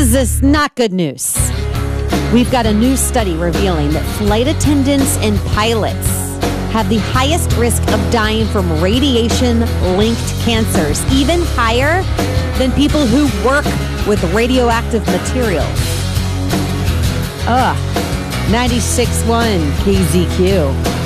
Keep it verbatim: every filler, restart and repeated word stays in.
is this not good news. We've got a new study revealing that flight attendants and pilots have the highest risk of dying from radiation-linked cancers, even higher than people who work with radioactive materials. Ugh. ninety-six point one K Z Q.